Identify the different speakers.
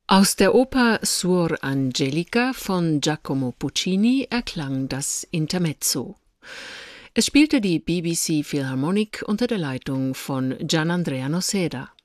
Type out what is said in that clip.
Speaker 1: Aus der Oper Suor Angelica von Giacomo Puccini erklang das Intermezzo. Es spielte die BBC Philharmonic unter der Leitung von Gianandrea Noseda.